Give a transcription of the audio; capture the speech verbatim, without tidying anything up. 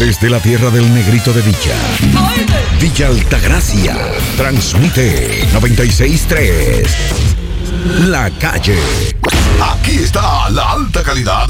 Desde la tierra del negrito de Villa, Villa Altagracia, transmite noventa y seis punto tres. La Calle. Aquí está la alta calidad